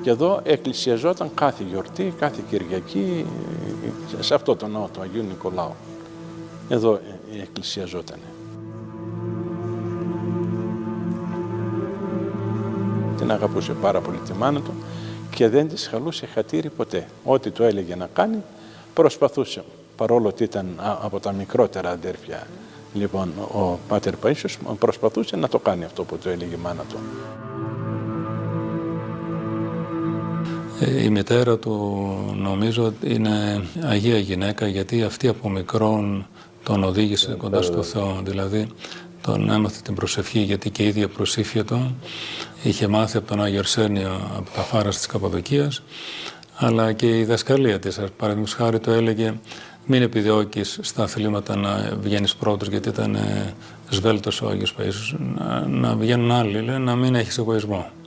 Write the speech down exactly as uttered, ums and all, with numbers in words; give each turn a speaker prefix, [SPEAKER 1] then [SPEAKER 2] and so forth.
[SPEAKER 1] Και εδώ εκκλησιαζόταν κάθε γιορτή, κάθε Κυριακή, σε αυτό το ναό του Αγίου Νικολάου. Εδώ εκκλησιαζόταν. Την αγαπούσε πάρα πολύ τη μάνα του και δεν της χαλούσε χατήρι ποτέ. Ό,τι του έλεγε να κάνει, προσπαθούσε. Παρόλο ότι ήταν από τα μικρότερα αδέρφια, λοιπόν, ο Πάτερ Παΐσιος προσπαθούσε να το κάνει αυτό που του έλεγε η μάνα του.
[SPEAKER 2] Η μητέρα του νομίζω ότι είναι Αγία γυναίκα, γιατί αυτή από μικρόν τον οδήγησε κοντά στο Θεό. Δηλαδή τον έμαθε την προσευχή, γιατί και η ίδια προσήφια του είχε μάθει από τον Άγιο Αρσένιο από τα φάρας της Καπαδοκίας, αλλά και η δασκαλία της, παραδείγματος χάρη, το έλεγε μην επιδιώκεις στα αθλήματα να βγαίνεις πρώτος, γιατί ήταν σβέλτος ο Άγιος Παΐσιος, να, να βγαίνουν άλλοι, λέει, να μην έχεις εγωισμό.